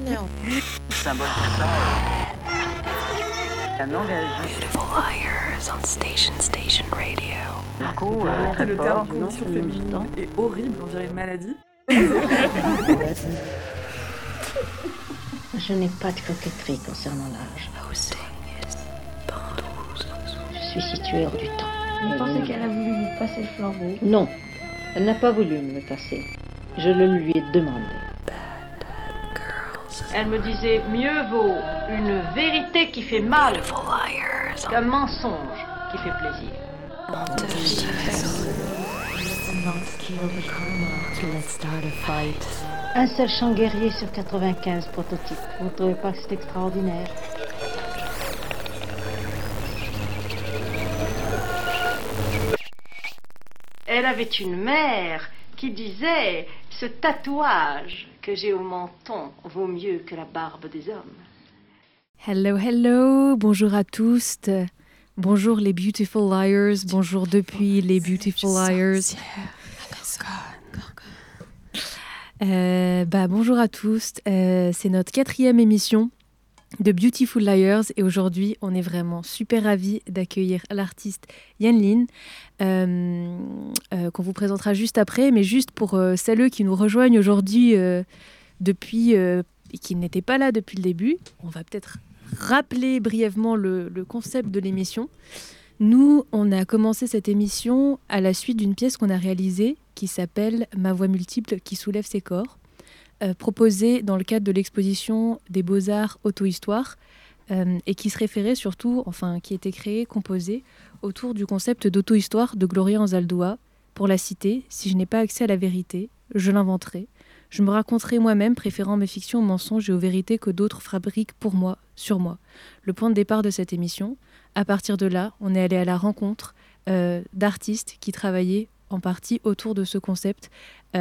Symbole de ça. Un engagement. Beautiful Liars on Station Radio. Du coup, Le très terme fort. condition féminine est horrible, on dirait une maladie. Je n'ai pas de coquetterie concernant l'âge. Hosting is Bamboozle. Je suis située hors du temps. Vous pensez qu'elle a voulu vous passer le flambeau? Non, elle n'a pas voulu me le passer. Je le lui ai demandé. Girls. Elle me disait mieux vaut une vérité qui fait mal Beautiful Liars on qu'un mensonge qui fait plaisir. Let's start a fight. Un seul champ guerrier sur 95 prototypes. Vous ne trouvez pas que c'est extraordinaire? Elle avait une mère qui disait « Ce tatouage que j'ai au menton vaut mieux que la barbe des hommes. Hello, hello, bonjour à tous. Bonjour les Beautiful Liars, bonjour depuis les Beautiful Liars. Bonjour à tous, c'est notre 4e émission de Beautiful Liars et aujourd'hui on est vraiment super ravis d'accueillir l'artiste Yan Lin qu'on vous présentera juste après, mais juste pour celles qui nous rejoignent aujourd'hui depuis et qui n'étaient pas là depuis le début, on va peut-être rappeler brièvement le concept de l'émission. Nous, on a commencé cette émission à la suite d'une pièce qu'on a réalisée qui s'appelle « Ma voix multiple qui soulève ses corps », proposée dans le cadre de l'exposition des Beaux-Arts Auto-Histoire et qui se référait surtout, enfin qui était créée, composée autour du concept d'auto-histoire de Gloria Anzaldúa. Pour la citer, si je n'ai pas accès à la vérité, je l'inventerai. Je me raconterai moi-même, préférant mes fictions aux mensonges et aux vérités que d'autres fabriquent pour moi, sur moi. Le point de départ de cette émission. À partir de là, on est allé à la rencontre d'artistes qui travaillaient en partie autour de ce concept.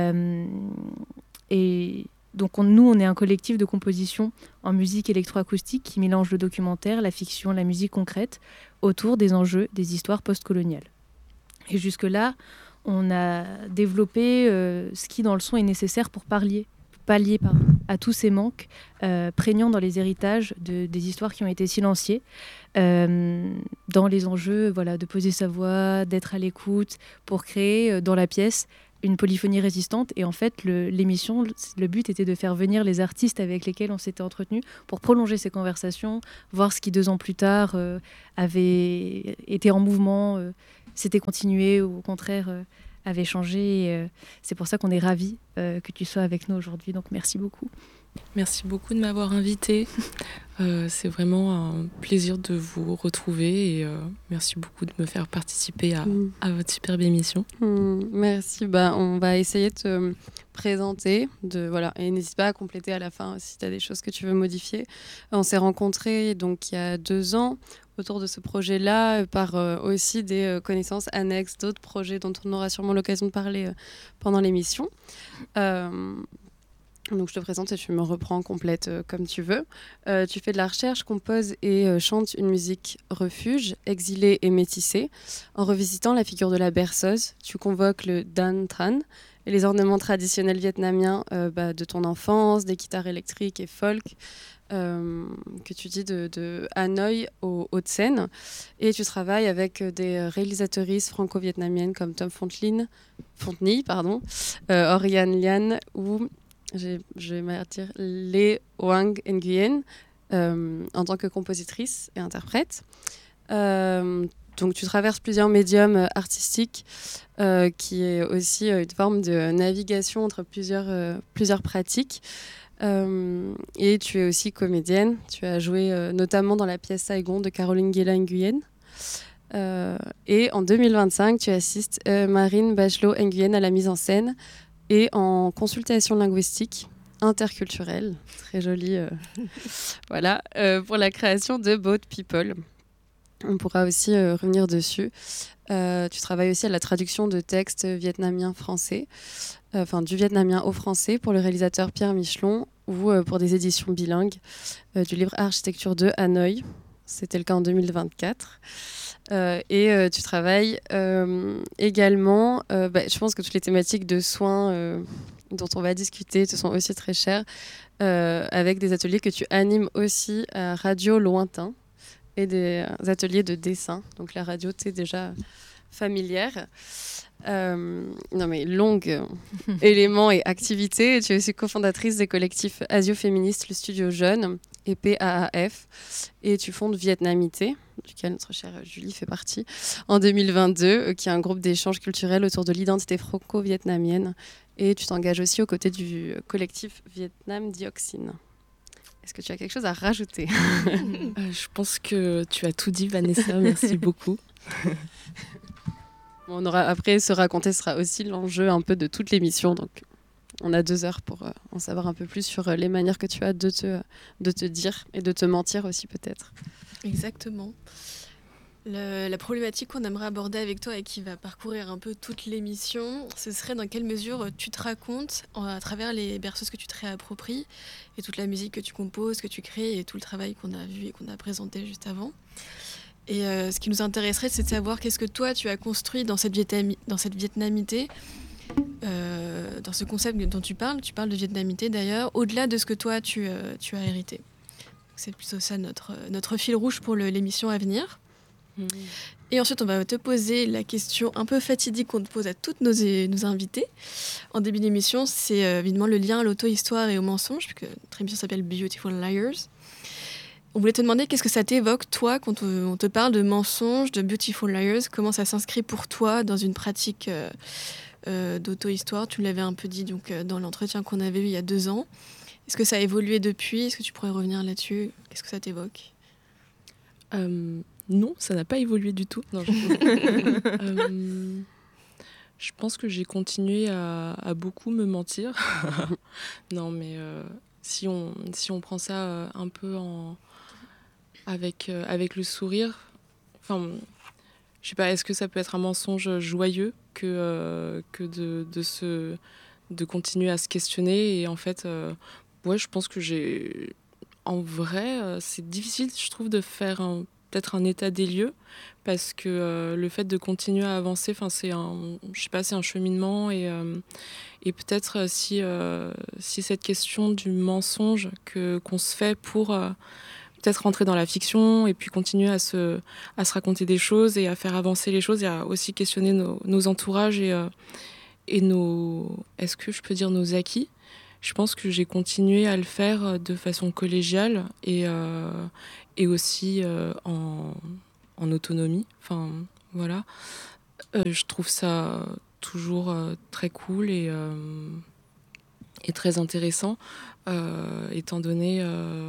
Et donc nous, on est un collectif de composition en musique électroacoustique qui mélange le documentaire, la fiction, la musique concrète autour des enjeux des histoires postcoloniales. Et jusque-là, on a développé ce qui dans le son est nécessaire pour pallier à tous ces manques prégnants dans les héritages des histoires qui ont été silenciées, dans les enjeux de poser sa voix, d'être à l'écoute, pour créer dans la pièce une polyphonie résistante. Et en fait, l'émission, le but était de faire venir les artistes avec lesquels on s'était entretenu pour prolonger ces conversations, voir ce qui 2 ans plus tard avait été en mouvement, s'était continué ou au contraire avait changé. Et, c'est pour ça qu'on est ravis que tu sois avec nous aujourd'hui. Donc merci beaucoup. Merci beaucoup de m'avoir invitée. C'est vraiment un plaisir de vous retrouver et merci beaucoup de me faire participer à votre superbe émission. Merci. On va essayer de te présenter. Et n'hésite pas à compléter à la fin si tu as des choses que tu veux modifier. On s'est rencontrés donc, il y a 2 ans autour de ce projet-là par aussi des connaissances annexes d'autres projets dont on aura sûrement l'occasion de parler pendant l'émission. Donc je te présente et tu me reprends complète comme tu veux. Tu fais de la recherche, composes et chantes une musique refuge, exilée et métissée. En revisitant la figure de la berceuse, tu convoques le Dan Tran et les ornements traditionnels vietnamiens de ton enfance, des guitares électriques et folk, que tu dis de Hanoï aux Hauts-de-Seine. Et tu travailles avec des réalisatrices franco-vietnamiennes comme Tom Fontny, Oriane Lian ou... je vais mal dire Lê Hoang Nguyen en tant que compositrice et interprète. Donc tu traverses plusieurs médiums artistiques qui est aussi une forme de navigation entre plusieurs pratiques. Et tu es aussi comédienne. Tu as joué notamment dans la pièce Saigon de Caroline Nguyen. Et en 2025, tu assistes Marine Bachelot Nguyen à la mise en scène et en consultation linguistique interculturelle, très joli, pour la création de Boat People. On pourra aussi revenir dessus. Tu travailles aussi à la traduction de textes vietnamiens-français, du vietnamien au français pour le réalisateur Pierre Michelon ou pour des éditions bilingues du livre Architecture de Hanoï. C'était le cas en 2024. Et tu travailles également, je pense que toutes les thématiques de soins dont on va discuter te sont aussi très chères. avec des ateliers que tu animes aussi à Radio Lointain et des ateliers de dessin. Donc la radio, t'es déjà familière. Non mais longue éléments et activités. Tu es aussi cofondatrice des collectifs Asio-Féministes, le Studio Jeune et PAAF. Et tu fondes Vietnamité, duquel notre chère Julie fait partie, en 2022, qui est un groupe d'échanges culturels autour de l'identité franco-vietnamienne. Et tu t'engages aussi aux côtés du collectif Vietnam Dioxine. Est-ce que tu as quelque chose à rajouter? Je pense que tu as tout dit, Vanessa. Merci beaucoup. On aura, après, se raconter sera aussi l'enjeu un peu de toute l'émission. Donc, on a 2 heures pour en savoir un peu plus sur les manières que tu as de te dire et de te mentir aussi, peut-être. Exactement. La problématique qu'on aimerait aborder avec toi et qui va parcourir un peu toute l'émission, ce serait dans quelle mesure tu te racontes à travers les berceuses que tu te réappropries et toute la musique que tu composes, que tu crées et tout le travail qu'on a vu et qu'on a présenté juste avant. Et ce qui nous intéresserait, c'est de savoir qu'est-ce que toi, tu as construit dans cette vietnamité, dans ce concept dont tu parles de vietnamité d'ailleurs, au-delà de ce que toi, tu as hérité. C'est plutôt ça notre fil rouge pour l'émission à venir. Et ensuite, on va te poser la question un peu fatidique qu'on te pose à toutes nos invités. En début d'émission, c'est évidemment le lien à l'auto-histoire et au mensonge, puisque notre émission s'appelle Beautiful Liars. On voulait te demander qu'est-ce que ça t'évoque, toi, quand on te parle de mensonges, de Beautiful Liars, comment ça s'inscrit pour toi dans une pratique d'auto-histoire. Tu l'avais un peu dit donc, dans l'entretien qu'on avait eu il y a 2 ans. Est-ce que ça a évolué depuis? Est-ce que tu pourrais revenir là-dessus? Qu'est-ce que ça t'évoque? Non, ça n'a pas évolué du tout. Non, je pense que j'ai continué à beaucoup me mentir. Non, mais si on prend ça un peu avec le sourire, enfin, je sais pas, est-ce que ça peut être un mensonge joyeux que de continuer à se questionner? Et en fait, ouais, je pense que en vrai, c'est difficile, je trouve, de faire peut-être un état des lieux, parce que le fait de continuer à avancer, c'est un cheminement, et peut-être si cette question du mensonge qu'on se fait pour peut-être rentrer dans la fiction et puis continuer à se raconter des choses et à faire avancer les choses, et à aussi questionner nos entourages et est-ce que je peux dire nos acquis? Je pense que j'ai continué à le faire de façon collégiale et aussi en autonomie. Enfin, voilà. Je trouve ça toujours très cool et très intéressant, étant donné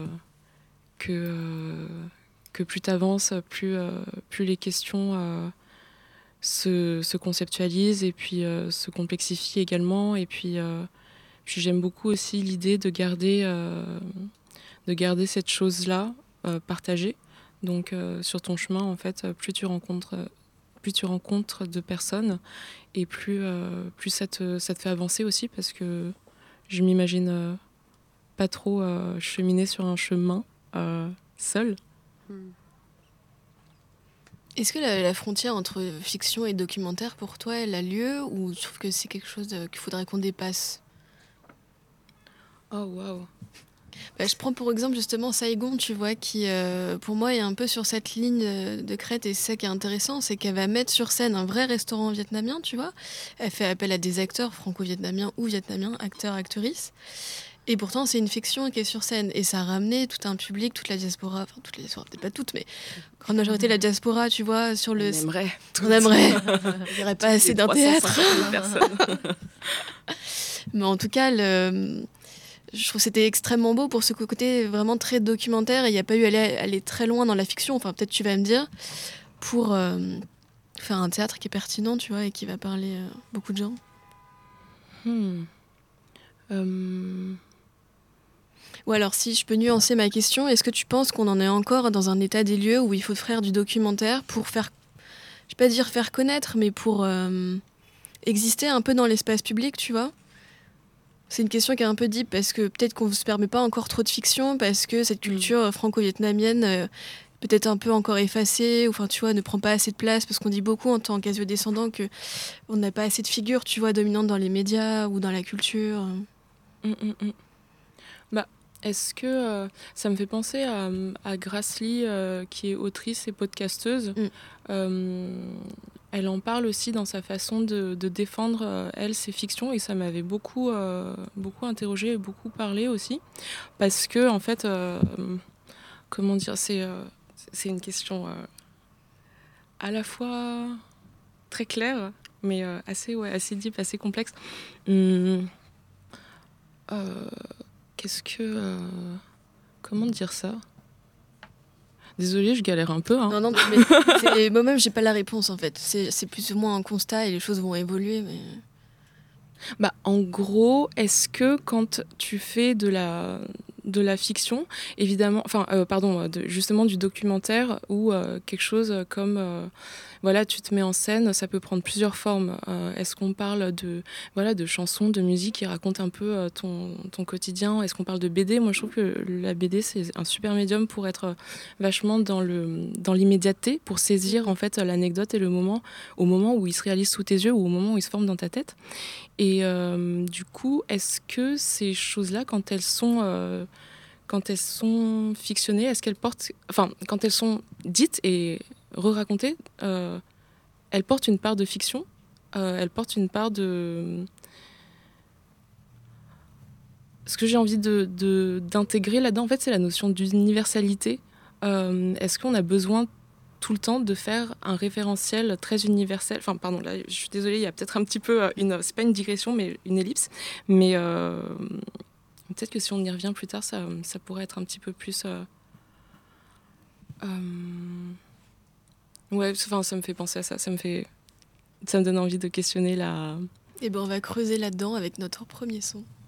que plus tu avances, plus les questions se conceptualisent et puis se complexifient également. Et puis j'aime beaucoup aussi l'idée de garder cette chose-là partagée. Donc sur ton chemin, en fait, plus tu rencontres de personnes, et plus ça te fait avancer aussi, parce que je m'imagine pas trop cheminer sur un chemin seule. Est-ce que la frontière entre fiction et documentaire, pour toi, elle a lieu, ou tu trouves que c'est quelque chose qu'il faudrait qu'on dépasse? Oh, waouh! Je prends pour exemple justement Saigon, tu vois, qui pour moi est un peu sur cette ligne de crête, et c'est ça qui est intéressant, c'est qu'elle va mettre sur scène un vrai restaurant vietnamien, tu vois. Elle fait appel à des acteurs franco-vietnamiens ou vietnamiens, acteurs, actrices. Et pourtant, c'est une fiction qui est sur scène. Et ça a ramené tout un public, toute la diaspora, enfin toute la diaspora, peut-être pas toute, mais grande majorité de la diaspora, tu vois, sur le... On aimerait. Il n'y aurait pas assez d'un théâtre. Mais en tout cas, je trouve que c'était extrêmement beau pour ce côté vraiment très documentaire. Et il n'y a pas eu à aller très loin dans la fiction, enfin peut-être tu vas me dire, pour faire un théâtre qui est pertinent, tu vois, et qui va parler beaucoup de gens. Ou alors, si je peux nuancer ma question, est-ce que tu penses qu'on en est encore dans un état des lieux où il faut faire du documentaire pour faire, je vais pas dire faire connaître, mais pour exister un peu dans l'espace public, tu vois? C'est une question qui est un peu deep, parce que peut-être qu'on ne se permet pas encore trop de fiction, parce que cette culture franco-vietnamienne peut-être un peu encore effacée, ou enfin tu vois, ne prend pas assez de place, parce qu'on dit beaucoup en tant qu'asio-descendant qu'on n'a pas assez de figures, tu vois, dominantes dans les médias ou dans la culture. Est-ce que ça me fait penser à Grace Lee, qui est autrice et podcasteuse. Elle en parle aussi dans sa façon de défendre, elle, ses fictions, et ça m'avait beaucoup interrogée et beaucoup parlé aussi. Parce que, en fait, comment dire, c'est une question à la fois très claire, mais assez deep, assez complexe. Comment dire ça ? Désolée, je galère un peu. Hein. Non, mais moi-même, j'ai pas la réponse en fait. C'est plus ou moins un constat et les choses vont évoluer. Mais... Bah, en gros, est-ce que quand tu fais de la fiction, évidemment, justement du documentaire ou quelque chose comme, voilà, tu te mets en scène, ça peut prendre plusieurs formes. Est-ce qu'on parle de chansons, de musique qui racontent un peu ton quotidien ? Est-ce qu'on parle de BD ? Moi, je trouve que la BD, c'est un super médium pour être vachement dans l'immédiateté, pour saisir en fait l'anecdote et le moment, au moment où il se réalise sous tes yeux ou au moment où il se forme dans ta tête. Et du coup, est-ce que ces choses-là, quand elles sont fictionnées, est-ce qu'elles portent... Enfin, quand elles sont dites et re-racontées, elles portent une part de fiction, elles portent une part de... Ce que j'ai envie d'intégrer là-dedans, en fait, c'est la notion d'universalité. Est-ce qu'on a besoin tout le temps de faire un référentiel très universel. Enfin, pardon, là, je suis désolée, il y a peut-être un petit peu c'est pas une digression, mais une ellipse. Mais peut-être que si on y revient plus tard, ça pourrait être un petit peu plus... Ouais, enfin, ça me fait penser à ça. Ça me donne envie de questionner la... Et ben, on va creuser là-dedans avec notre premier son.